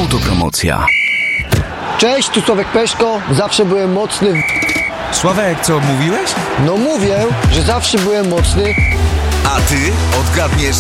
Autopromocja. Cześć, tu Sławek Peszko. Zawsze byłem mocny. Sławek, co mówiłeś? No mówię, że zawsze byłem mocny. A ty odgadniesz,